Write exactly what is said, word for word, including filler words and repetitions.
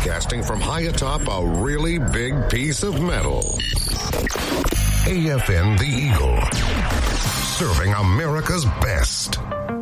Broadcasting from high atop a really big piece of metal. A F N The Eagle. Serving America's best.